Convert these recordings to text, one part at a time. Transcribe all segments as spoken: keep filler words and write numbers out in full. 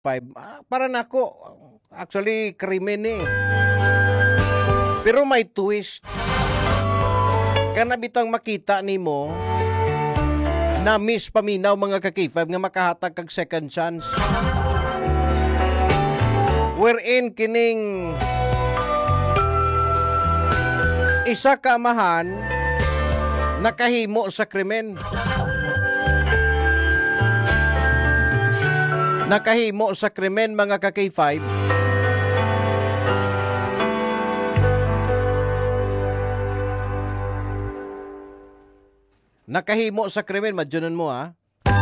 five. Ah, para nako, actually krimen eh. Pero may twist. Kana bitang makita nimo na miss paminaw mga ka-K five nga makahatag kag second chance. Wherein kining isa ka amahan nakahimo sa krimen. Nakahimo sa krimen mga ka-K five. Nakahimo sa krimen, madyonan mo ha.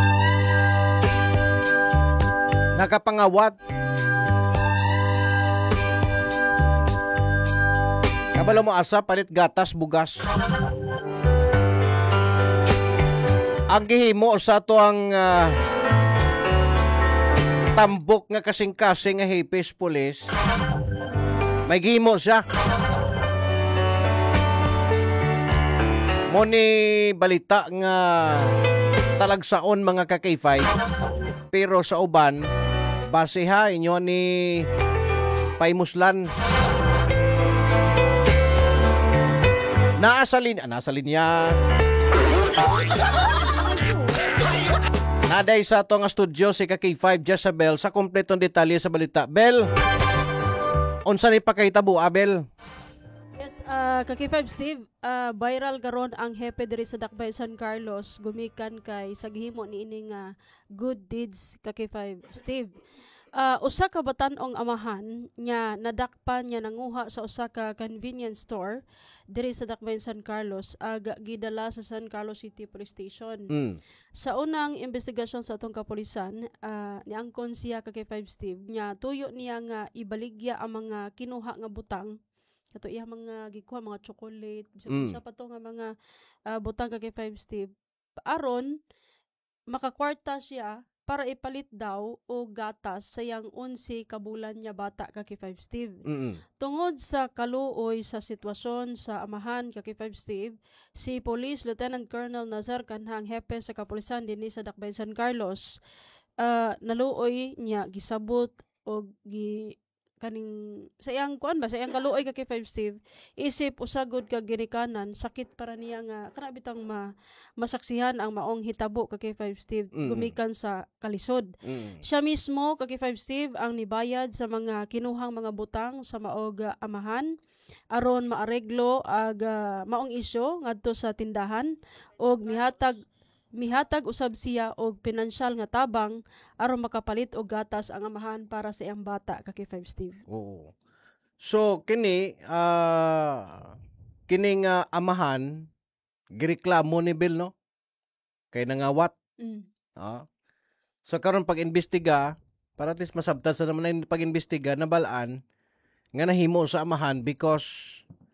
Nakapangawat. Kabalo mo asa, palit gatas, bugas. Ang gihimo sa to ang uh, tambok nga kasing-kasing nga hipis pulis. May gihimo siya. Mo ni balita nga talagsaon mga ka-K five. Pero sa uban, base ha, inyo ni Paimuslan. Naasalin, ah, naasalin niya. Naday sa itong studio si ka-K five Jezabel sa kompletong detalye sa balita. Bel, unsa ni pakahitabo, Abel? Yes, uh, ka-K five Steve, uh, viral karon ang hepe diri sa Dakbayan San Carlos gumikan kay sa gihimo niini nga good deeds ka-K five Steve. Uh, usa ka batan-ong amahan nga nadakpan niya nanguha sa usa ka convenience store diri sa Dakbayan San Carlos aga gidala sa San Carlos City Police Station. Mm. Sa unang investigasyon sa atong kapulisan, uh, niangkon siya ka-K five Steve nya tuyo niya nga ibaligya ang mga kinuha nga butang kato iya mga gikuha mga chocolate bisag Mm. usa pa to nga mga uh, butang ka-K five Steve aron makakwarta siya para ipalit daw o gatas sa yang onse kabulan niya bata ka-K five Steve. Mm. Tungod sa kaluoy sa sitwasyon sa amahan ka-K five Steve, si Police Lieutenant Colonel Nazar Kanhang hepe sa kapulisan dinhi sa Dakbayan San Carlos, uh, naluoy niya gisabot o gi kaning sa iyang kuan ba sa iyang kaluoy ka-K five Steve isip usagod kag ginikanan sakit para niya nga kana bitang ma, masaksihan ang maong hitabo ka-K five Steve Mm. gumikan sa kalisod. Mm. Siya mismo ka-K five Steve ang nibayad sa mga kinuhang mga butang sa maog uh, amahan aron maareglo ag uh, maong isyu ngadto sa tindahan og mihatag mihatag usab siya og pinansyal nga tabang aron makapalit og gatas ang amahan para sa iyang bata ka-K five Steve. Oo. So kini ah kini nga amahan gireklamo ni Bill no kay nangawat. Mm. Ah. So karon pag-imbestiga para at least masabtan sa naman na pag-imbestiga nabalaan nga nahimo sa amahan because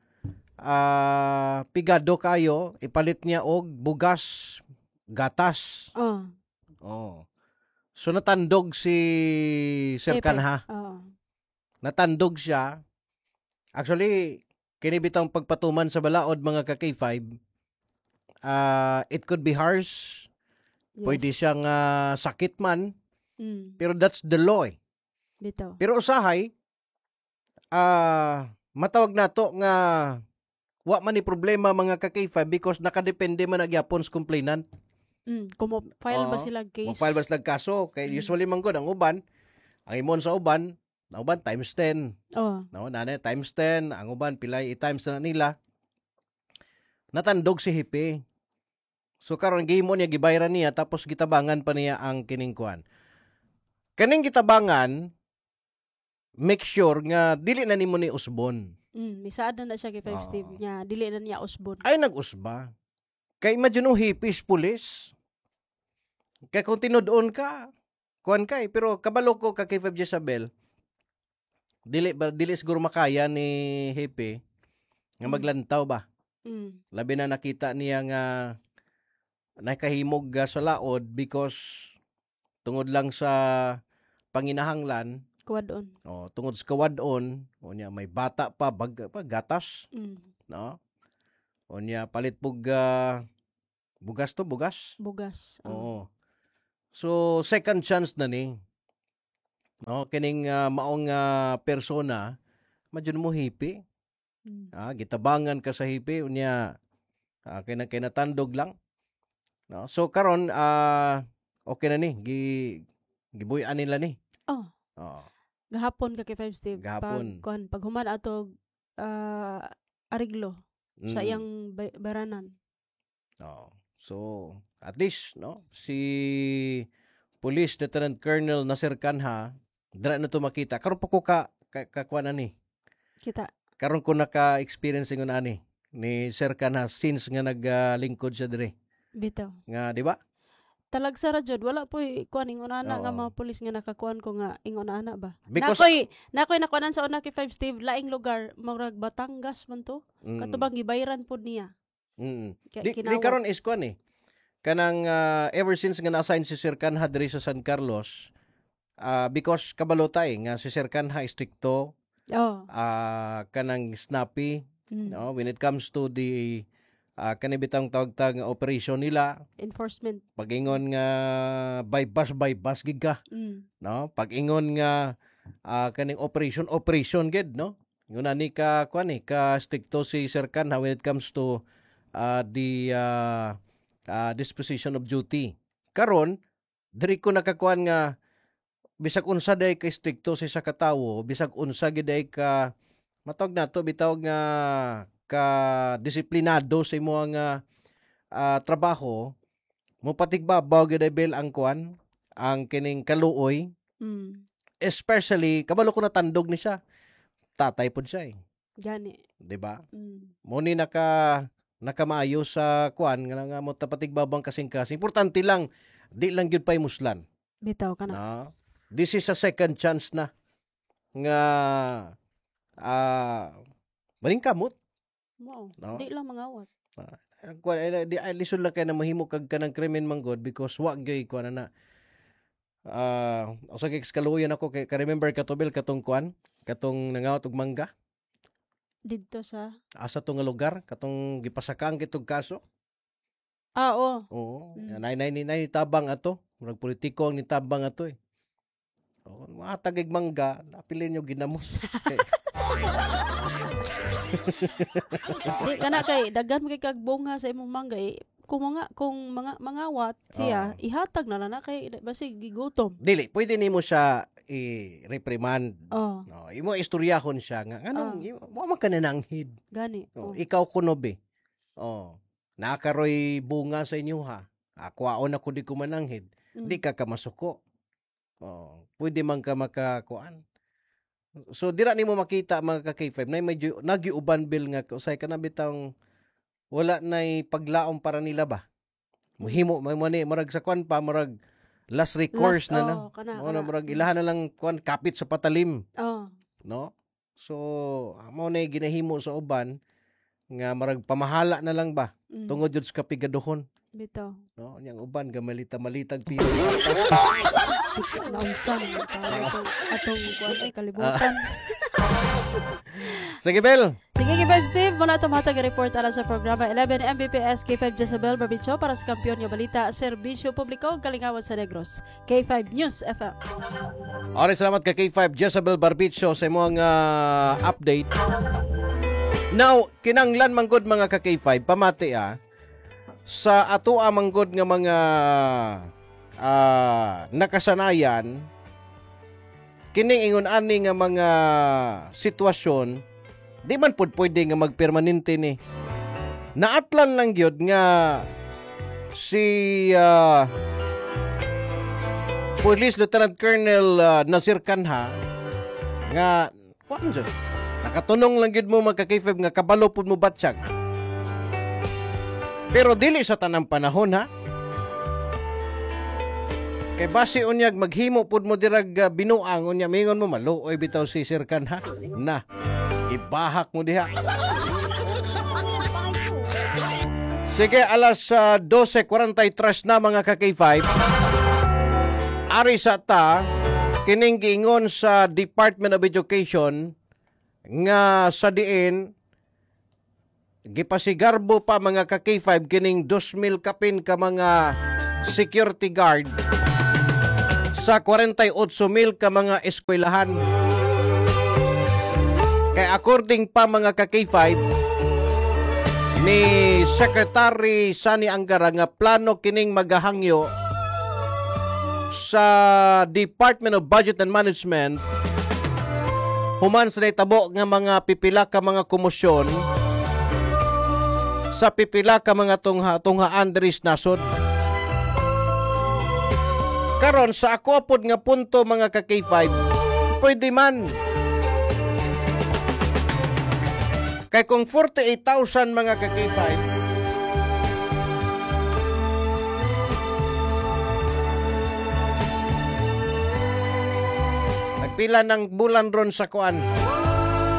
ah pigado kayo ipalit niya og bugas gatas. Oh. Oh. So natandog si Sir Pepe. Kanha. Oh. Natandog siya. Actually, kini bitang pagpatuman sa balaod mga ka-K five. Uh, it could be harsh. Yes. Pwede siyang uh, sakit man. Mm. Pero that's the law eh. Bitaw. Pero usahay, uh, matawag na to nga wa man ni problema mga ka-K five because nakadepende man nagyapon sa complainant. Mm. Kung file ba Oo. sila case? Mo-file ba sila kaso? Kay Mm. usually man gud ang uban, ang imon sa uban, ang uban times ten. Oh. No, nana times ten, ang uban pilay i-times na nila. Natandog si Hipe. So karon gihimo niya gibayran niya tapos gitabangan pa niya ang kining kuan. Kaning gitabangan make sure nga dili na nimo ni usbon. Mm. Misaad na na siya kay Five Oo. Steve niya. Dili na niya usbon. Ay nag-usba. Kay imagine oh, hipis pulis. Kay kung tinud-on ka, kuan kay pero kabalo ko ka kay Five Jezabel. Dili ba dili siguro makaya ni Hipe nga Mm. maglantaw ba. Mm. Labi na nakita niya nga nakahimog uh, sa laod because tungod lang sa panginahanglan, Kuwadon. oh, tungod sa kawadon, o niya may bata pa bag pa gatas, Mm. no? O niya palit pug uh, bugas to bugas. Bugas. Oh. Oo. So second chance na ni. no kining ah, maong ah, persona madyo mo hipi. Mm. Ah, gitabangan ka sa hipi unya ah, kina kinatandog lang. No? So karon ah okay na ni gi gibuy-an nila ni. Oh, Oo. gahapon ka kay Five Steve. Gahapon. Pag, kuan, pag human atog ah, ariglo sa Mm. iyang bay- baranan. Oo. So at least no si Police Lieutenant Colonel Nasir Canha dira na to makita. Karon pa ko ka ka, ka kuan ani. Kita. Karon ko naka-experience ngon ani ni Sir Canha since nga naglingkod siya dire. Bitaw. Nga di ba? Talag sa radyod, wala po kuan ingon ana nga Oo. mga pulis nga nakakuan ko nga ingon ana ba. Because- nakoy nakoy nakuanan sa una kay Five Steve laing lugar murag Batangas man to. Mm. Katubang gibayran pud niya. Mm. Kaya Di, di kinawat. karon is kuan eh. Kanang ah, ever since nga na-assign si Sir Canha diri sa San Carlos, ah, because kabalotay nga si Sir Canha stricto, Oh. ah, kanang snappy, Mm. no, when it comes to the uh, kanibitang tawag-tawag nga operation nila, Enforcement. pag-ingon nga by bus by bus gid ka, Mm. no, pag-ingon nga ah, kaning operation operation gid, no, yun ani ka kuan ni ka stricto si Sir Canha when it comes to ah, the ah, ah, disposition of duty. Karon diri ko nakakuan nga bisag unsa day ka stricto sa isa ka tawo, bisag unsa gid day ka matawag na to bitaw nga ka disiplinado sa imo nga ah, trabaho, mo patigbabaw gid ay bel ang kuan ang kining kaluoy, Mm. especially kabalo ko natandog ni siya. Tatay pud siya eh, Gani. di ba? Mm. Mo ni naka nakamaayo sa kuan nga nga mo tapatigbabaw kasing-kasing. Importante lang di lang gyud pay muslan. Bitaw ka na. No? This is a second chance na nga ah maring kamot. Wow. No? Di lang mangawat. Ang kuan ay di ay lisod lang kay na mahimo kag kanang krimen manggod because wa gyud kuan na. Ah, uh, usa kay kaluoyan ako kay ka remember katubel katong kuan, katong nangawat og mangga Didto sa asa to nga lugar katong gipasakang kitog kaso. Ah, oo. Oo, Mm. nay nay nay tabang ato, murag politiko ang nitabang ato eh. Oh, mga tagig mangga, napili nyo ginamos. Okay. Di kana kay daghan mo kay kag bunga sa imong mangga eh. Kung mga kung mga mangawat siya, Oo. ihatag na lang na kay basig gigutom. Dili, pwede nimo siya i-reprimand. Oh, No, imo istoryahon siya nga anong Ah. mo man ka nananghid. gani. Oh, Oh. ikaw kunob eh. Oh, nakaroy bunga sa inyo ha. Akwaon ako di ko mananghid. Mm. Di ka kamasuko. Oh, pwede man ka makakuan. So dira nimo makita mga ka K five na medyo nagiuban bill nga usay ka na bitang wala nay paglaom para nila ba. Muhimo may mo ni marag sa kuan pa marag last recourse Last- na na. oh, kana, Mo na kana. marag ilahan na lang kuan kapit sa patalim, Oh. no? So amo na ginahimo sa uban nga marag pamahala na lang ba Mm. tungod jud sa kapigaduhon, Bitaw. no? Yang uban gamalita malitag pilo. Naunsan atong atong kuan ay kalibutan. Sige Bel. Sige K five Steve, muna ito matag report ala sa programa eleven M B P S K five Jezebel Barbicho para sa kampiyon nga balita, serbisyo publiko ug kalingawan sa Negros. K five News F M. Alright, salamat ka K five Jezebel Barbicho sa imong uh, update. Now, kinanglan manggod mga ka K five pamati ah sa ato manggod nga mga ah, nakasanayan kining ingon ani nga mga sitwasyon di man pud pwede nga magpermanente ni. Naatlan lang gyud nga si ah, Police Lieutenant Colonel ah, Nasir Canha nga kuan jud nakatunong lang gyud mo magka K five nga kabalo pud mo batsyag. Pero dili sa tanang panahon ha. Kay base unyag maghimo pud mo dirag uh, binuang unya mingon mo maluoy bitaw si Sir Canha. Na ibahak mo diha. Sige, alas uh, twelve forty-three na mga ka K five. Ari sa ta kining giingon sa Department of Education nga sa diin gipasigarbo pa mga ka K five kining two thousand kapin ka mga security guard sa forty-eight mil ka mga eskwelahan. Kaya according pa mga ka K five, ni Secretary Sani Angara nga plano kining magahangyo sa Department of Budget and Management human sa naitabo nga mga pipila ka mga komosyon sa pipila ka mga tungha tunghaan diri sa nasod. Karon sa ako pod nga punto mga ka K five, pwede man. Kay kung forty-eight thousand mga ka K five, nagpila ng bulan ron sa kuan.